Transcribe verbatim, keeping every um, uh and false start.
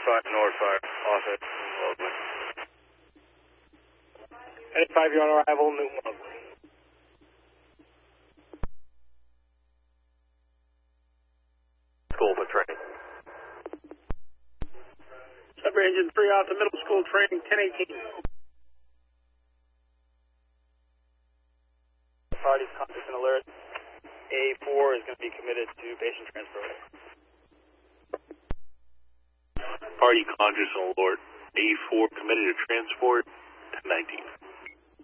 five North Fire, offset, Lovely. eighty-five, you're on arrival, Newton Lovely. School for training. Sudbury Engine three off the middle school training, ten eighteen. Party's contact and alert. A four is going to be committed to patient transfer. Party conscious and alert. A four committed to transport, ten nineteen.